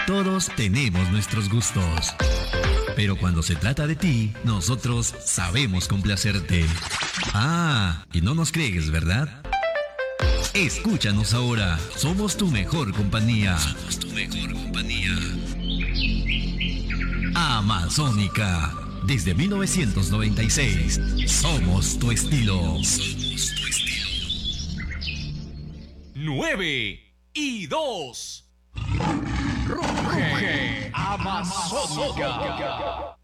Todos tenemos nuestros gustos. Pero cuando se trata de ti, nosotros sabemos complacerte. Ah, y no nos crees, ¿verdad? Escúchanos ahora. Somos tu mejor compañía. Somos tu mejor compañía. Amazónica. Desde 1996. Somos tu estilo. Somos tu estilo. 9 y 2. Ruge Amazónica.